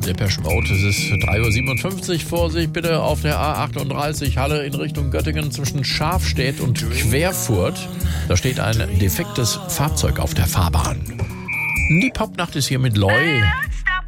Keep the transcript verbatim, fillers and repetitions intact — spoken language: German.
Depeche Mode. Es ist drei Uhr siebenundfünfzig. Vorsicht bitte auf der A achtunddreißig Halle in Richtung Göttingen zwischen Schafstedt und Querfurt. Da steht ein defektes Fahrzeug auf der Fahrbahn. Die Popnacht ist hier mit Loi.